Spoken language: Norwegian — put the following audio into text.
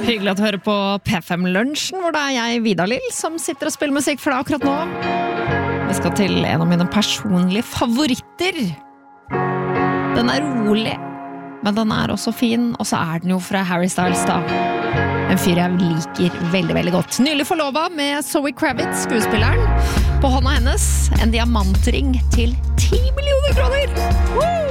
Hyggelig at du hører på P5-lunsjen, hvor det jeg, Vidar Lill, som sitter og spiller musikk for deg akkurat nå. Vi skal til en av mine personlige favoritter. Den rolig, men den også fin, og så den jo fra Harry Styles da. En fyr jeg liker veldig, veldig godt. Nylig forlovet med Zoe Kravitz, skuespilleren. På hånda hennes en diamantring til 10 millioner kroner. Woo!